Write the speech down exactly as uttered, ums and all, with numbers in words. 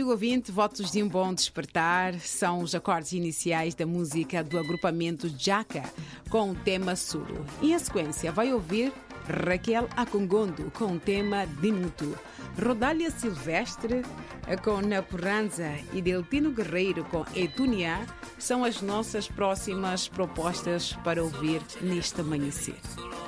amigo ouvinte, votos de um bom despertar são os acordes iniciais da música do agrupamento Jaca com o tema Sulu. E em sequência vai ouvir Raquel Acongondo com o tema Dinuto, Rodália Silvestre com Napuranza e Deltino Guerreiro com Etunia são as nossas próximas propostas para ouvir neste amanhecer.